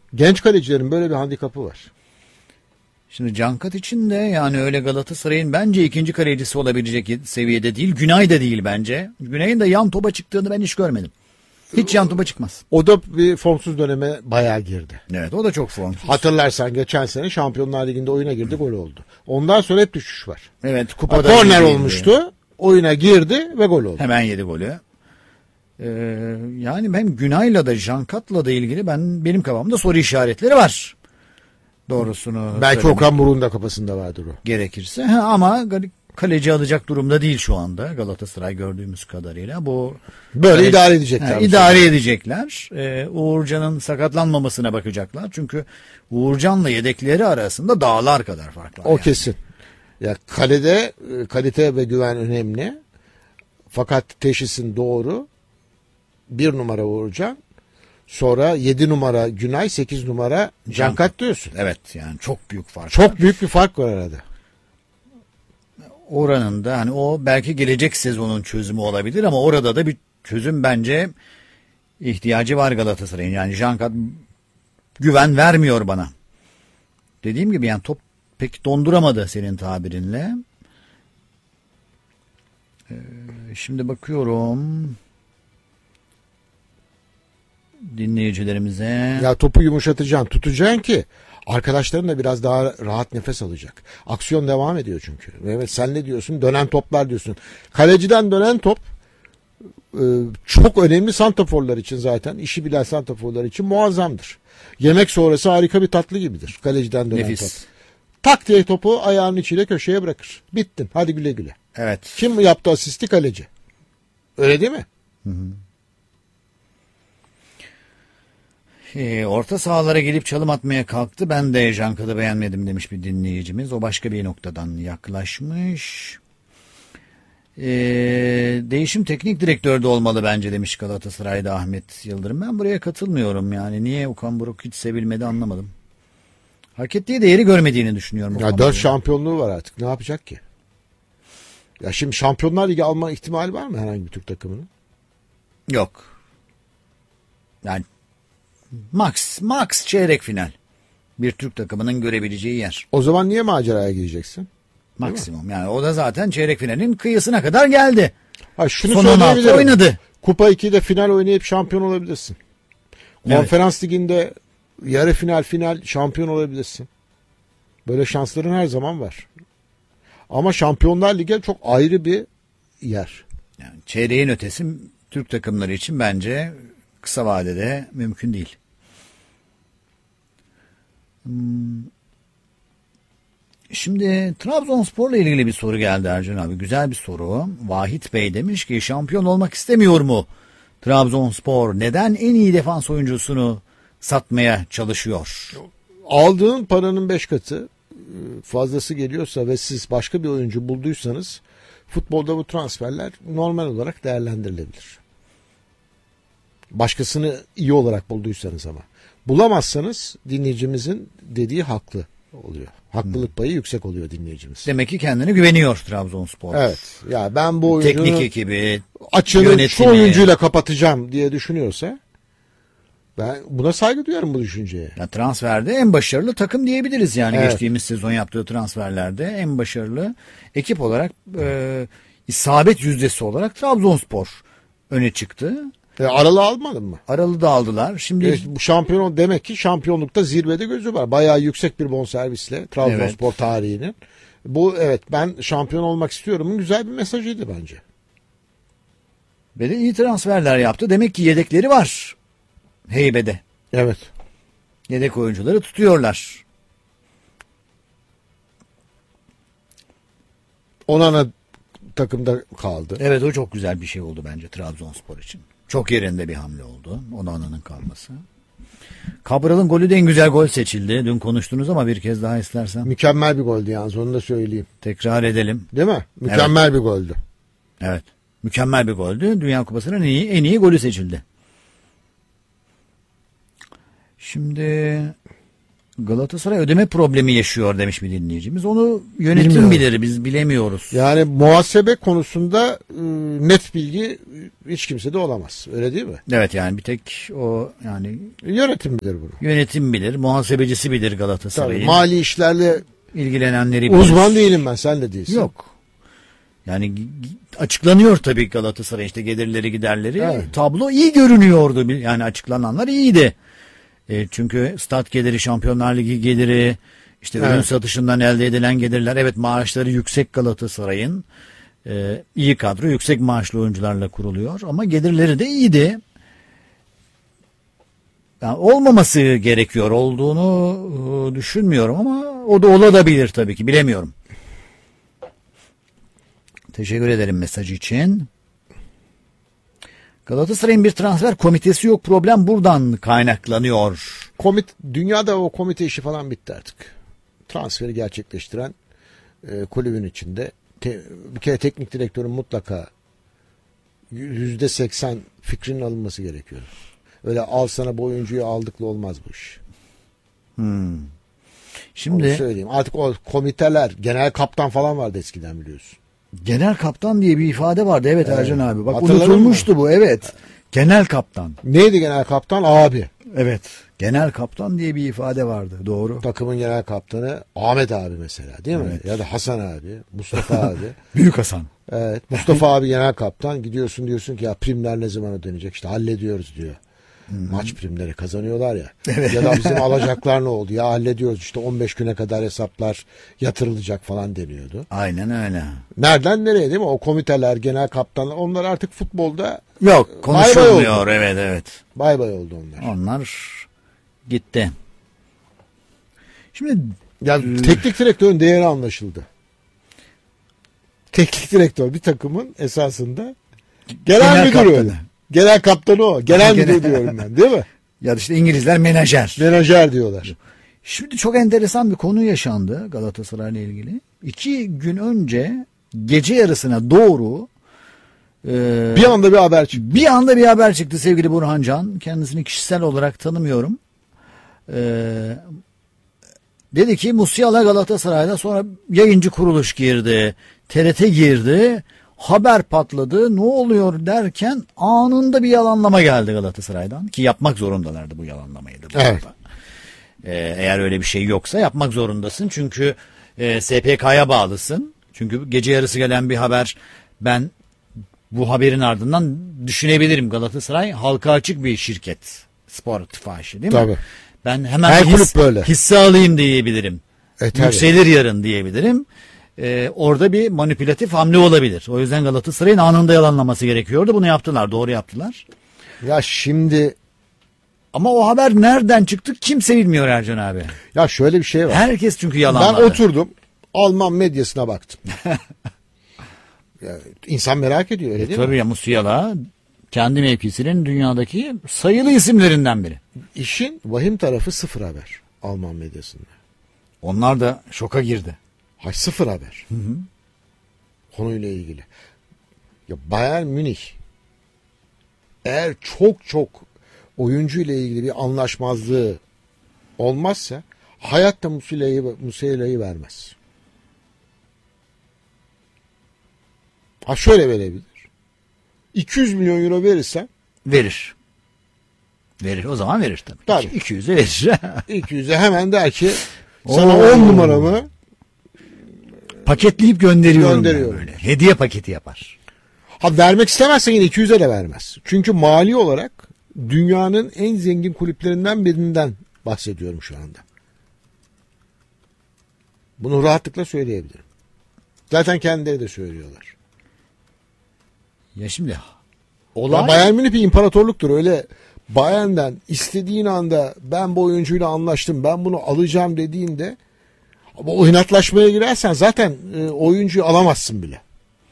Genç kalecilerin böyle bir handikapı var. Şimdi Cankat için de yani öyle Galatasaray'ın bence ikinci kalecisi olabilecek seviyede değil. Günay da değil bence. Günay'ın da yan topa çıktığını ben hiç görmedim. Hiç yan topa çıkmaz. O da bir formsuz döneme bayağı girdi. Evet, o da çok formsuz. Hatırlarsan geçen sene Şampiyonlar Ligi'nde oyuna girdi, gol oldu. Ondan sonra hep düşüş var. Evet, kupada korner olmuştu. Oyuna girdi ve gol oldu. Hemen yedi golü. Yani ben Günay'la da Cankat'la da ilgili benim kafamda soru işaretleri var. Doğrusunu belki Okan Buruk'un da kafasında vardır o. Gerekirse. Ama kaleci alacak durumda değil şu anda Galatasaray gördüğümüz kadarıyla. Bu böyle idare edecekler. İdare edecekler. Uğurcan'ın sakatlanmamasına bakacaklar. Çünkü Uğurcan'la yedekleri arasında dağlar kadar fark var. O yani. Kesin. Ya kalede kalite ve güven önemli. Fakat teşhisin doğru. 1 numara Uğurcan. Sonra 7 numara Günay, 8 numara Cankat diyorsun. Evet, yani çok büyük fark var. Çok büyük bir fark var arada. Oranında hani o belki gelecek sezonun çözümü olabilir ama orada da bir çözüm bence ihtiyacı var Galatasaray'ın. Yani Cankat güven vermiyor bana. Dediğim gibi yani top pek donduramadı senin tabirinle. Şimdi bakıyorum dinleyicilerimize. Ya topu yumuşatacaksın, tutacaksın ki arkadaşların da biraz daha rahat nefes alacak. Aksiyon devam ediyor çünkü. Evet, sen ne diyorsun? Dönen toplar diyorsun. Kaleciden dönen top çok önemli santraforlar için zaten. İşi bilen santraforlar için muazzamdır. Yemek sonrası harika bir tatlı gibidir. Kaleciden dönen Nefis. top. Tak diye topu ayağının içiyle köşeye bırakır. Bittin. Hadi güle güle. Evet. Kim yaptı asisti? Kaleci. Öyle değil mi? Hı hı. Orta sahalara gelip çalım atmaya kalktı. Ben de Cankat'ı beğenmedim demiş bir dinleyicimiz. O başka bir noktadan yaklaşmış. Değişim teknik direktörde olmalı bence demiş Galatasaray'da Ahmet Yıldırım. Ben buraya katılmıyorum yani. Niye Okan Buruk hiç sevilmedi anlamadım. Hak ettiği değeri görmediğini düşünüyorum. Ya 4 şampiyonluğu var artık. Ne yapacak ki? Ya şimdi Şampiyonlar Ligi alma ihtimali var mı herhangi bir Türk takımının? Yok. Yani max çeyrek final. Bir Türk takımının görebileceği yer. O zaman niye maceraya gireceksin? Maksimum. Yani o da zaten çeyrek finalin kıyısına kadar geldi. Ha, şunu son 16 oynadı. Kupa 2'de final oynayıp şampiyon olabilirsin. Konferans Ligi'nde yarı final şampiyon olabilirsin. Böyle şansların her zaman var. Ama Şampiyonlar Ligi çok ayrı bir yer. Yani çeyreğin ötesi Türk takımları için bence kısa vadede mümkün değil. Şimdi Trabzonspor'la ilgili bir soru geldi Ercan abi. Güzel bir soru. Vahit Bey demiş ki şampiyon olmak istemiyor mu Trabzonspor? Neden en iyi defans oyuncusunu satmaya çalışıyor? Aldığın paranın 5 katı fazlası geliyorsa ve siz başka bir oyuncu bulduysanız futbolda bu transferler normal olarak değerlendirilebilir. Başkasını iyi olarak bulduysanız ama. Bulamazsanız dinleyicimizin dediği haklı oluyor. Haklılık payı yüksek oluyor dinleyicimiz. Demek ki kendine güveniyor Trabzonspor. Evet. Ya ben bu oyuncunun teknik ekibi, açığını yönetimi, şu oyuncuyla kapatacağım diye düşünüyorsa ben buna saygı duyarım bu düşünceye. Ya transferde en başarılı takım diyebiliriz yani evet. Geçtiğimiz sezon yaptığı transferlerde en başarılı ekip olarak isabet yüzdesi olarak Trabzonspor öne çıktı. Aralı almadın mı? Aralı da aldılar. Şimdi bu şampiyon demek ki şampiyonlukta zirvede gözü var. Bayağı yüksek bir bonservisle Trabzonspor tarihinin. Bu ben şampiyon olmak istiyorumun güzel bir mesajıydı bence. Ve de iyi transferler yaptı. Demek ki yedekleri var. Heybede. Evet. Yedek oyuncuları tutuyorlar. Onana takımda kaldı. Evet, o çok güzel bir şey oldu bence Trabzonspor için. Çok yerinde bir hamle oldu. Onana'nın kalması. Cabral'ın golü de en güzel gol seçildi. Dün konuştunuz ama bir kez daha istersen. Mükemmel bir goldü yalnız, onu da söyleyeyim. Tekrar edelim. Değil mi? Mükemmel bir goldü. Evet. Mükemmel bir goldü. Dünya Kupası'nın en iyi golü seçildi. Şimdi Galatasaray ödeme problemi yaşıyor demiş bir dinleyicimiz. Onu yönetim Bilmiyorum. bilir, biz bilemiyoruz. Yani muhasebe konusunda net bilgi hiç kimsede olamaz. Öyle değil mi? Evet, yani bir tek o, yani Yönetim bilir bunu. yönetim bilir, muhasebecisi bilir Tabii, Galatasaray'ın. mali işlerle İlgilenenleri bilir. uzman değilim ben, sen de değilsin. Yok. Yani açıklanıyor tabii Galatasaray işte gelirleri giderleri. Evet. Tablo iyi görünüyordu. Yani açıklananlar iyiydi. Çünkü stat geliri, Şampiyonlar Ligi geliri, işte ürün Evet. satışından elde edilen gelirler. Evet, maaşları yüksek Galatasaray'ın. İyi kadro, yüksek maaşlı oyuncularla kuruluyor. Ama gelirleri de iyiydi. Yani olmaması gerekiyor. Olduğunu düşünmüyorum ama o da olabilir tabii ki. Bilemiyorum. Teşekkür ederim mesajı için. Galatasaray'ın bir transfer komitesi yok. Problem buradan kaynaklanıyor. Dünyada o komite işi falan bitti artık. Transferi gerçekleştiren kulübün içinde bir kere teknik direktörün mutlaka %80 fikrinin alınması gerekiyor. Öyle al sana bu oyuncuyu aldıkla olmaz bu iş. Onu Şimdi söyleyeyim. Artık o komiteler, genel kaptan falan vardı eskiden, biliyorsun. genel kaptan diye bir ifade vardı. Evet, Ercan abi. Bak, Hatırladın unutulmuştu bu. Evet. Genel kaptan. Neydi genel kaptan? Abi. Evet. Genel kaptan diye bir ifade vardı. Doğru. Takımın genel kaptanı Ahmet abi mesela, değil mi? Evet. Ya da Hasan abi, Mustafa abi. Büyük Hasan. Evet. Mustafa abi genel kaptan. Gidiyorsun diyorsun ki ya primler ne zaman ödenecek? İşte hallediyoruz diyor. Maç primleri kazanıyorlar ya. Ya da bizim alacaklar ne oldu? Ya hallediyoruz işte 15 güne kadar hesaplar yatırılacak falan deniyordu. Aynen öyle. Nereden nereye, değil mi? O komiteler, genel kaptanlar, onlar artık futbolda Yok, bay konuşulmuyor. oldu. Evet, evet. bay bay oldu onlar. Onlar gitti. Şimdi Yani teknik direktörün değeri anlaşıldı. Teknik direktör bir takımın esasında genel müdür kaptanı. öyle. Genel kaptanı o. Genel müdür diyorum ben, değil mi? ya da işte İngilizler menajer. Menajer diyorlar. Şimdi çok enteresan bir konu yaşandı Galatasaray'la ilgili. 2 gün önce gece yarısına doğru Bir anda bir haber çıktı. bir anda bir haber çıktı sevgili Burhan Can. Kendisini kişisel olarak tanımıyorum. Dedi ki Musiala Galatasaray'da, sonra yayıncı kuruluş girdi. TRT girdi. Haber patladı. Ne oluyor derken anında bir yalanlama geldi Galatasaray'dan. Ki yapmak zorundalardı bu yalanlamayı da. Bu Evet. arada. Eğer öyle bir şey yoksa yapmak zorundasın. Çünkü SPK'ya bağlısın. Çünkü gece yarısı gelen bir haber, ben bu haberin ardından düşünebilirim. Galatasaray halka açık bir şirket. Spor ittifakı, değil mi? Tabii. Ben hemen Her bir kulüp böyle. hisse alayım diyebilirim. Tabii. Yükselir yarın diyebilirim. Orada bir manipülatif hamle olabilir. O yüzden Galatasaray'ın anında yalanlaması gerekiyordu. Bunu yaptılar. Doğru yaptılar. Ya şimdi Ama o haber nereden çıktı kimse bilmiyor Ercan abi. ya şöyle bir şey var. Herkes çünkü Ben yalanladı. oturdum, Alman medyasına baktım. Ya, insan merak ediyor, öyle değil mi? Tabii ya, Musiala kendi mevkisinin dünyadaki sayılı isimlerinden biri. İşin vahim tarafı sıfır haber Alman medyasında. Onlar da şoka girdi. Hay, sıfır haber. Konuyla ilgili. Ya Bayern Münih eğer çok oyuncu ile ilgili bir anlaşmazlığı olmazsa hayatta Musiala'yı vermez. Ha, şöyle verebilir. 200 milyon euro verirsen Verir. Verir. O zaman verir tabii. Tabii. 200'e verir. 200'e hemen der ki sana Oo. 10 numaramı Paketleyip gönderiyorum. Gönderiyorum. Ben böyle. Hediye paketi yapar. vermek istemezsen yine 200'e de vermez. Çünkü mali olarak dünyanın en zengin kulüplerinden birinden bahsediyorum şu anda. Bunu rahatlıkla söyleyebilirim. Zaten kendileri de söylüyorlar. Ya şimdi Ya olay Bayern Münih bir imparatorluktur. Öyle Bayern'den istediğin anda ben bu oyuncuyla anlaştım, ben bunu alacağım dediğinde, ama o inatlaşmaya girersen zaten oyuncuyu alamazsın bile.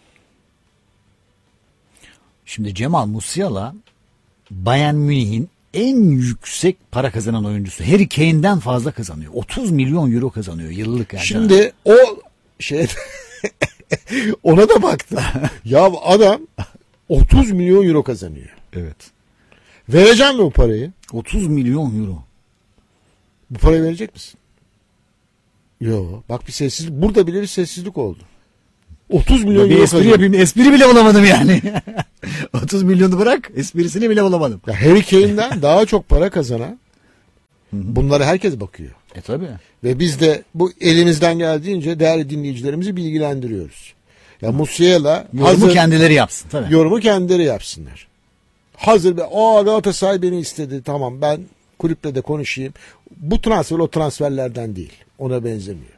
Şimdi Cemal Musiala Bayern Münih'in en yüksek para kazanan oyuncusu. Harry Kane'den fazla kazanıyor. 30 milyon euro kazanıyor yıllık. Yani. Şimdi o şey ona da baktım. Ya adam 30 milyon euro kazanıyor. Evet. Vereceğim mi o parayı? 30 milyon euro. Bu parayı verecek misin? Yok. Bak bir sessizlik. Burada bile bir sessizlik oldu. 30 milyon Bir euro espri kazanıyor. yapayım. Espri bile bulamadım yani. 30 milyonu bırak. Esprisini bile bulamadım. Ya Harry Kane'den daha çok para kazanan, bunlara herkes bakıyor. Tabii. Ve biz de bu elimizden geldiğince değerli dinleyicilerimizi bilgilendiriyoruz. Ya Musiala Yorumu kendileri yapsın. Tabii. yorumu kendileri yapsınlar. Hazır Galatasaray beni istedi, tamam ben kulüple de konuşayım. Bu transfer o transferlerden değil. Ona benzemiyor.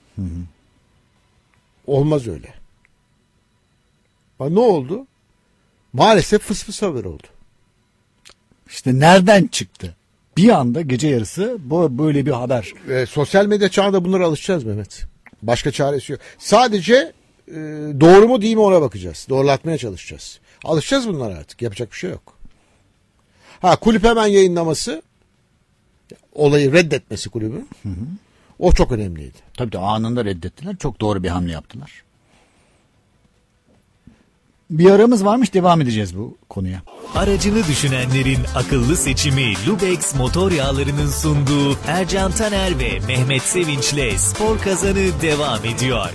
Olmaz öyle. Ne oldu? Maalesef fıs fıs haber oldu. İşte nereden çıktı? Bir anda gece yarısı böyle bir haber. Sosyal medya çağında bunlara alışacağız Mehmet. Başka çaresi yok. Sadece doğru mu değil mi ona bakacağız. Doğrulatmaya çalışacağız. Alışacağız bunlara artık. Yapacak bir şey yok. Kulüp hemen yayınlaması, olayı reddetmesi kulübün. O çok önemliydi. Tabii de anında reddettiler. Çok doğru bir hamle yaptılar. Bir aramız varmış, devam edeceğiz bu konuya. Aracını düşünenlerin akıllı seçimi Lubex motor yağlarının sunduğu Ercan Taner ve Mehmet Sevinç'le Spor Kazanı devam ediyor.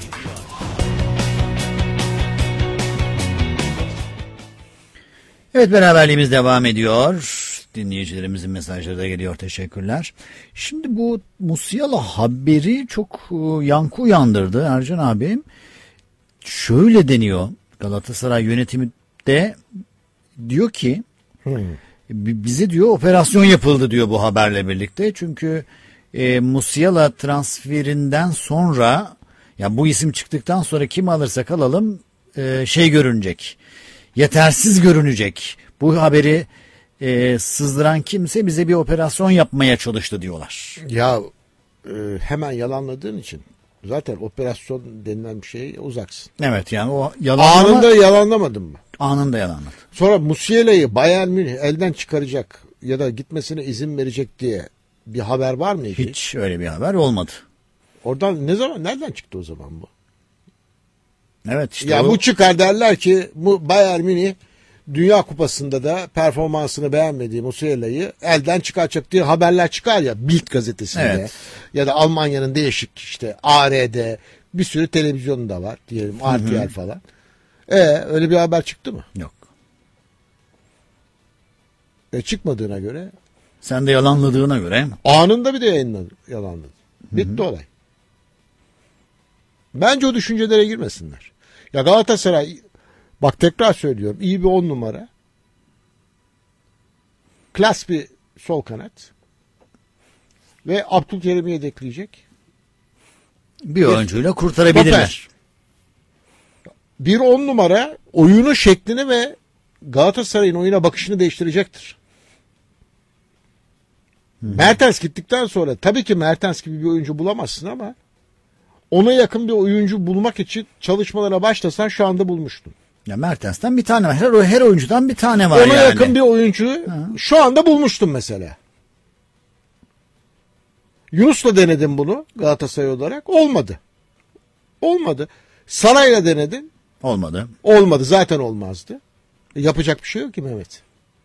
Evet, beraberliğimiz devam ediyor. Dinleyicilerimizin mesajları da geliyor. Teşekkürler. Şimdi bu Musiala haberi çok yankı uyandırdı Ercan abim. Şöyle deniyor. Galatasaray yönetimi de diyor ki bize diyor operasyon yapıldı diyor bu haberle birlikte. Çünkü Musiala transferinden sonra, ya bu isim çıktıktan sonra kim alırsak alalım görünecek. Yetersiz görünecek. Bu haberi sızdıran kimse bize bir operasyon yapmaya çalıştı diyorlar. Ya hemen yalanladığın için zaten operasyon denilen bir şeye uzaksın. Evet, yani o Anında yalanlamadın mı? Anında yalanladı. Sonra Musiala'yı Bayern Münih elden çıkaracak ya da gitmesine izin verecek diye bir haber var mıydı? Hiç öyle bir haber olmadı. Oradan nereden çıktı o zaman bu? Evet işte Ya bu çıkar derler ki bu Bayern Münih Dünya Kupası'nda da performansını beğenmediği Musiala'yı elden çıkaracak diye haberler çıkar ya, Bild gazetesinde, Evet. ya da Almanya'nın değişik işte ARD bir sürü televizyonu da var diyelim, RTL falan. Öyle bir haber çıktı mı? Yok. Çıkmadığına göre Sen de yalanladığına göre. anında bir de yalanladı. Bitti olay. Bence o düşüncelere girmesinler. Ya Galatasaray, bak tekrar söylüyorum, iyi bir 10 numara. Klas bir sol kanat. Ve Abdülkerim'i yedekleyecek. Bir oyuncuyla kurtarabilirler. Bir 10 numara oyunun şeklini ve Galatasaray'ın oyuna bakışını değiştirecektir. Mertens gittikten sonra tabii ki Mertens gibi bir oyuncu bulamazsın ama ona yakın bir oyuncu bulmak için çalışmalara başlasan şu anda bulmuştun. Ya Mertens'ten bir tane var. Her oyuncudan bir tane var Ona yani. yakın bir oyuncu şu anda bulmuştun mesela. Yunus'la denedim bunu Galatasaray olarak. Olmadı. Olmadı. Saray'la denedin. Olmadı. Olmadı. Zaten olmazdı. Yapacak bir şey yok ki Mehmet.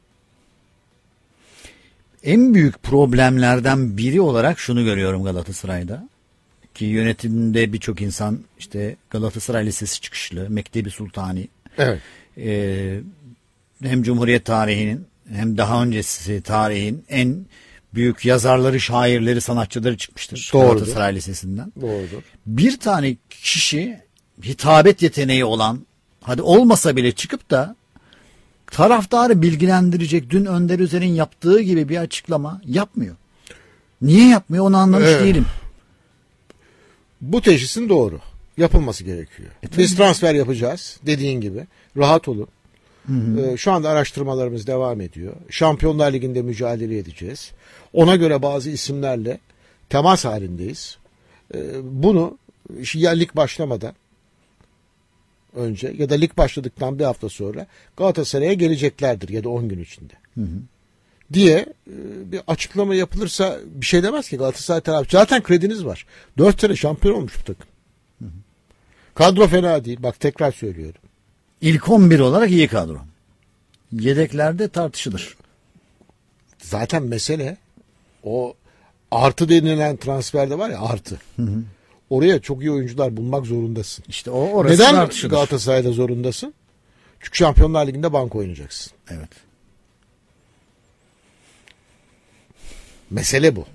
En büyük problemlerden biri olarak şunu görüyorum Galatasaray'da. Ki yönetimde birçok insan işte Galatasaray Lisesi çıkışlı, Mektebi Sultani. Evet. Hem Cumhuriyet tarihinin hem daha öncesi tarihin en büyük yazarları, şairleri, sanatçıları çıkmıştır. Doğrudur. Galatasaray Lisesi'nden. Doğrudur. Bir tane kişi hitabet yeteneği olan, hadi olmasa bile çıkıp da taraftarı bilgilendirecek, dün Önder Üzer'in yaptığı gibi bir açıklama yapmıyor. Niye yapmıyor onu anlamış değilim. Bu teşhisin doğru. Yapılması gerekiyor. Biz transfer yapacağız dediğin gibi. Rahat olun. Şu anda araştırmalarımız devam ediyor. Şampiyonlar Ligi'nde mücadele edeceğiz. Ona göre bazı isimlerle temas halindeyiz. Bunu ya lig başlamadan önce ya da lig başladıktan bir hafta sonra Galatasaray'a geleceklerdir ya da 10 gün içinde. Diye bir açıklama yapılırsa bir şey demez ki Galatasaray tarafı. Zaten krediniz var. 4 sene şampiyon olmuş bu takım. Kadro fena değil. Bak tekrar söylüyorum. İlk 11 olarak iyi kadro. Yedeklerde tartışılır. Zaten mesele o artı denilen transferde var ya, artı. Oraya çok iyi oyuncular bulmak zorundasın. İşte orası Neden tartışılır. Galatasaray'da zorundasın? Çünkü Şampiyonlar Ligi'nde banko oynayacaksın. Evet. Mesele bu.